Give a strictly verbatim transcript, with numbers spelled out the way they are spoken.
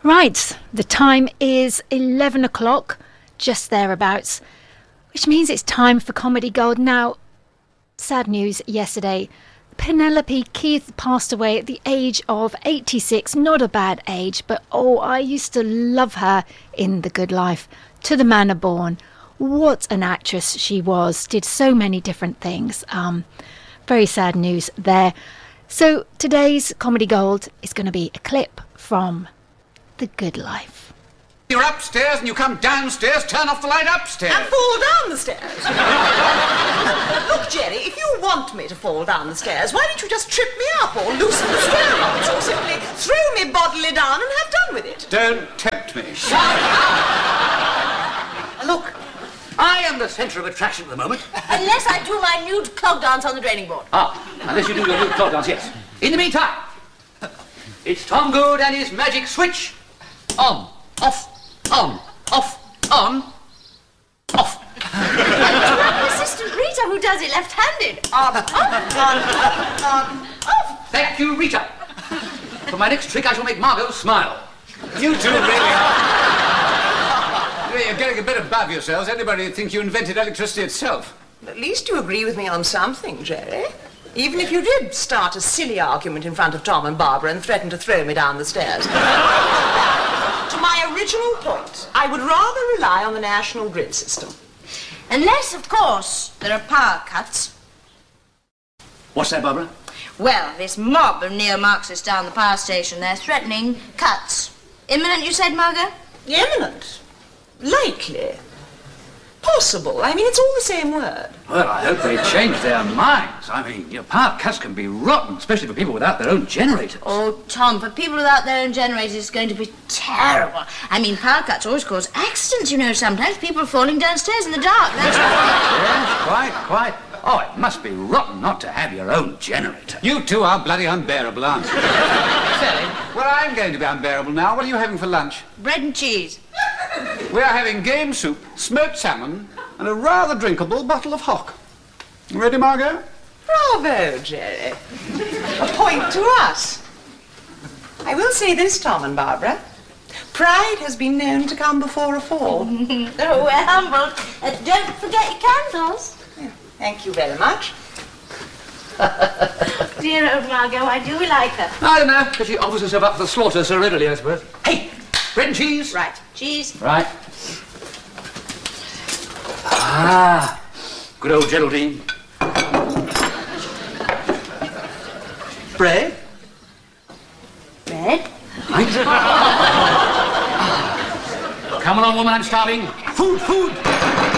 Right, the time is eleven o'clock, just thereabouts, which means it's time for Comedy Gold. Now, sad news yesterday, Penelope Keith passed away at the age of eighty-six. Not a bad age, but oh, I used to love her in The Good Life. To the Manor Born. What an actress she was. Did so many different things. Um, very sad news there. So today's Comedy Gold is going to be a clip from The Good Life. You're upstairs and you come downstairs, turn off the light upstairs. And fall down the stairs. Look, Jerry, if you want me to fall down the stairs, why don't you just trip me up or loosen the stair rods or simply throw me bodily down and have done with it? Don't tempt me. Look, I am the centre of attraction at the moment. Unless I do my nude clog dance on the draining board. Ah, unless you do your new clog dance, yes. In the meantime, it's Tom Good and his magic switch. On, off, on, off, on, off. And my assistant Rita, who does it left-handed. On, off, on, off, on, off. Thank you, Rita. For my next trick, I shall make Margot smile. You two really are. You're getting a bit above yourselves. Anybody would think you invented electricity itself. At least you agree with me on something, Jerry. Even if you did start a silly argument in front of Tom and Barbara and threaten to throw me down the stairs. To my original point, I would rather rely on the national grid system. Unless, of course, there are power cuts. What's that, Barbara? Well, this mob of neo-Marxists down the power station, they're threatening cuts. Imminent, you said, Margot? Imminent. Likely. Possible. I mean, it's all the same word. Well, I hope they change their minds. I mean, your power cuts can be rotten, especially for people without their own generators. Oh, Tom, for people without their own generators, it's going to be terrible. I mean, power cuts always cause accidents, you know, sometimes. People are falling downstairs in the dark, that's right. Yes, quite, quite. Oh, it must be rotten not to have your own generator. You two are bloody unbearable, aren't you? Sally? Well, I'm going to be unbearable now. What are you having for lunch? Bread and cheese. We're having game soup, smoked salmon, and a rather drinkable bottle of hock. Ready, Margot? Bravo, Jerry. A point to us. I will say this, Tom and Barbara. Pride has been known to come before a fall. Oh, we're humbled. Uh, don't forget your candles. Yeah, thank you very much. Dear old Margot, why do we like her? I don't know, because she offers herself up for the slaughter so readily, I suppose. Hey, bread and cheese? Right, cheese. Right. Ah, good old Geraldine. Bread? Bread? Right. Come along, woman, I'm starving. Food, food!